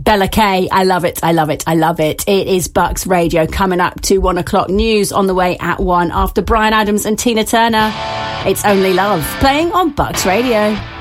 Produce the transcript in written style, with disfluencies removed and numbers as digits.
Bella Kay, I love it, I love it, I love it. It is Bucks Radio coming up to 1 o'clock news on the way at 1 after Bryan Adams and Tina Turner. It's Only Love playing on Bucks Radio.